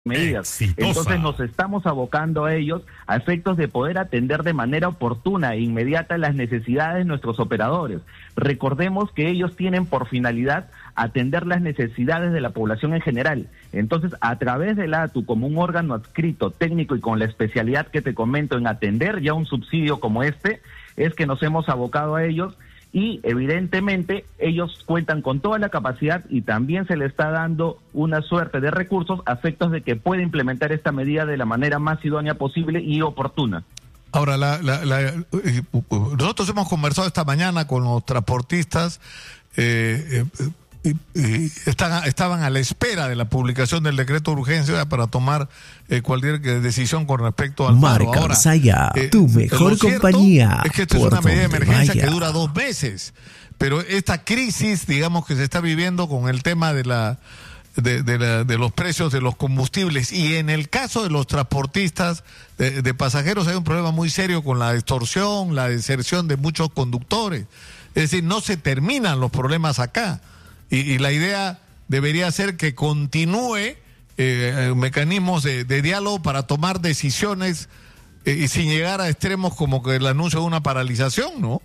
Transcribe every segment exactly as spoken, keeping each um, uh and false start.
medidas. Exitosa. Entonces nos estamos abocando a ellos a efectos de poder atender de manera oportuna e inmediata las necesidades de nuestros operadores. Recordemos que ellos tienen por finalidad atender las necesidades de la población en general. Entonces, a través del A T U, como un órgano adscrito, técnico y con la especialidad que te comento en atender ya un subsidio como este, es que nos hemos abocado a ellos. Y evidentemente ellos cuentan con toda la capacidad y también se le está dando una suerte de recursos a efectos de que pueda implementar esta medida de la manera más idónea posible y oportuna. Ahora, la, la, la, nosotros hemos conversado esta mañana con los transportistas, eh, eh, y, y están, estaban a la espera de la publicación del decreto de urgencia para tomar eh, cualquier decisión con respecto al paro. Marca Ahora, Saya, eh, tu mejor compañía. Es que esto es una medida de emergencia vaya. que dura dos meses, pero esta crisis, digamos, que se está viviendo con el tema de la de, de, la, de los precios de los combustibles, y en el caso de los transportistas de, de pasajeros hay un problema muy serio con la extorsión, la deserción de muchos conductores. Es decir, no se terminan los problemas acá. Y, y la idea debería ser que continúe eh, mecanismos de, de diálogo para tomar decisiones eh, y sin llegar a extremos como que el anuncio de una paralización, ¿no?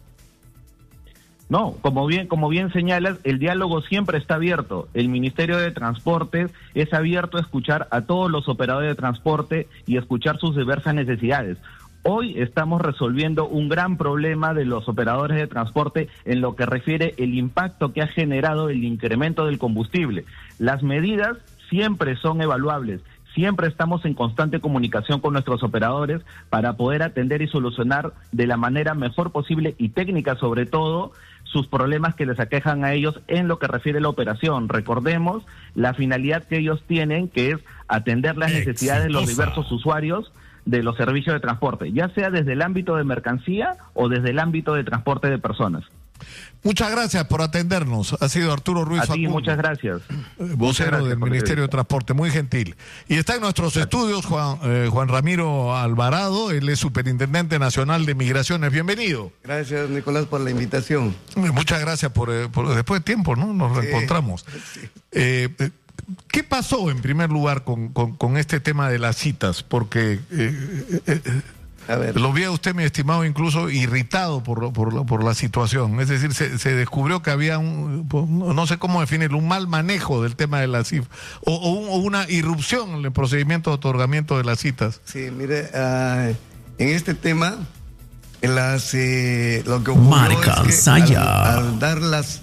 No, como bien, como bien señalas, el diálogo siempre está abierto. El Ministerio de Transportes es abierto a escuchar a todos los operadores de transporte y escuchar sus diversas necesidades. Hoy estamos resolviendo un gran problema de los operadores de transporte en lo que refiere el impacto que ha generado el incremento del combustible. Las medidas siempre son evaluables, siempre estamos en constante comunicación con nuestros operadores para poder atender y solucionar de la manera mejor posible y técnica sobre todo sus problemas que les aquejan a ellos en lo que refiere a la operación. Recordemos la finalidad que ellos tienen, que es atender las Exitosa. necesidades de los diversos usuarios de los servicios de transporte, ya sea desde el ámbito de mercancía o desde el ámbito de transporte de personas. Muchas gracias por atendernos. Ha sido Arturo Ruiz A ti, Facundo, muchas gracias. vocero Muchas gracias del por Ministerio de el... Transporte, muy gentil. Y está en nuestros estudios Juan, eh, Juan Ramiro Alvarado, él es Superintendente Nacional de Migraciones. Bienvenido. Gracias, Nicolás, por la invitación. Muchas gracias por, eh, por después de tiempo, ¿no? Nos Sí, reencontramos. sí. Eh, ¿Qué pasó en primer lugar con, con, con este tema de las citas? Porque eh, eh, A ver. lo vi a usted, mi estimado, incluso irritado por, por, por la situación. Es decir, se, se descubrió que había un, no sé cómo definirlo, un mal manejo del tema de las citas, o, o, un, o una irrupción en el procedimiento de otorgamiento de las citas. Sí, mire, uh, en este tema, las, eh, lo que ocurrió Marca es que Saya. al, al dar las,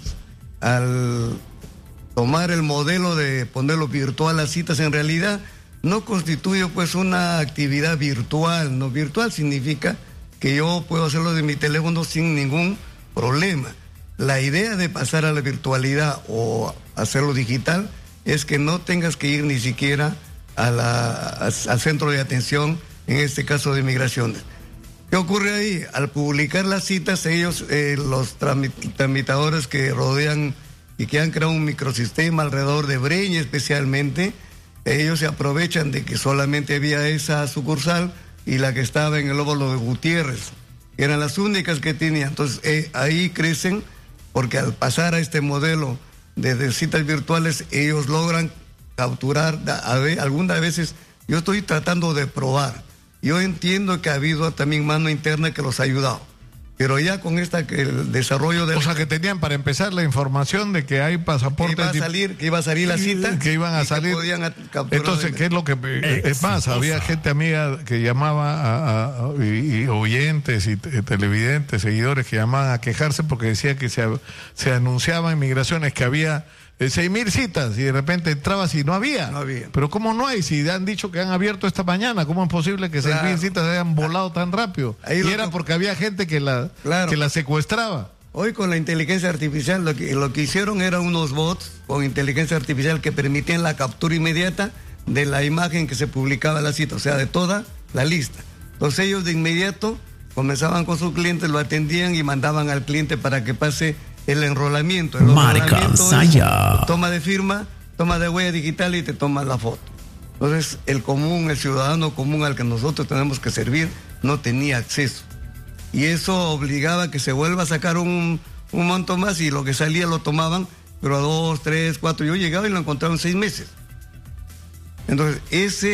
al tomar el modelo de ponerlo virtual las citas, en realidad no constituye pues una actividad virtual. No, virtual significa que yo puedo hacerlo de mi teléfono sin ningún problema. La idea de pasar a la virtualidad o hacerlo digital es que no tengas que ir ni siquiera a la, a, al centro de atención, en este caso de migraciones. ¿Qué ocurre ahí? Al publicar las citas, ellos, eh, los tramit tramitadores que rodean y que han creado un microsistema alrededor de Breña especialmente, ellos se aprovechan de que solamente había esa sucursal y la que estaba en el óvalo de Gutiérrez, que eran las únicas que tenían. Entonces eh, ahí crecen, porque al pasar a este modelo de, de citas virtuales, ellos logran capturar, a ver, algunas veces yo estoy tratando de probar. Yo entiendo que ha habido también mano interna que los ha ayudado, pero ya con esta que el desarrollo de... O sea, que tenían para empezar la información de que hay pasaportes... Que iba a salir, que iba a salir la cita. Que iban a salir. Entonces, ¿qué es lo que...? Exitosa. Es más, había gente amiga que llamaba, a, a, a y, y oyentes y te, televidentes, seguidores que llamaban a quejarse porque decía que se, se anunciaba en migraciones que había eh, seis mil citas y de repente entrabas y no había. No había. Pero ¿cómo no hay? Si han dicho que han abierto esta mañana, ¿cómo es posible que seis mil Claro. citas hayan volado tan rápido? Ahí y lo era que- porque había gente que la, Claro. que la secuestraba. Hoy con la inteligencia artificial lo que, lo que hicieron eran unos bots con inteligencia artificial que permitían la captura inmediata de la imagen que se publicaba en la cita, o sea, de toda la lista. Entonces ellos de inmediato comenzaban con sus clientes, lo atendían y mandaban al cliente para que pase el enrolamiento. El Marca enrolamiento es Saya. toma de firma, toma de huella digital y te toma la foto. Entonces el común, el ciudadano común al que nosotros tenemos que servir, no tenía acceso. Y eso obligaba a que se vuelva a sacar un, un monto más y lo que salía lo tomaban, pero a dos, tres, cuatro. Yo llegaba y lo encontraba en seis meses. Entonces, ese